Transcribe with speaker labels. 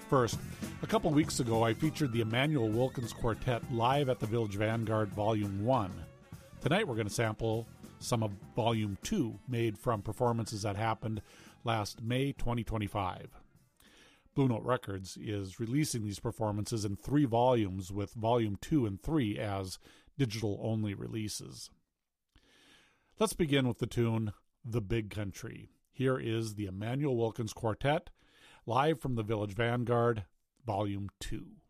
Speaker 1: First, a couple weeks ago I featured the Emanuel Wilkins Quartet live at the Village Vanguard Volume 1. Tonight we're going to sample some of Volume 2, made from performances that happened last May 2025. Blue Note Records is releasing these performances in 3 volumes, with Volume 2 and 3 as digital-only releases. Let's begin with the tune The Big Country. Here is the Emanuel Wilkins Quartet, live from the Village Vanguard, Volume 2.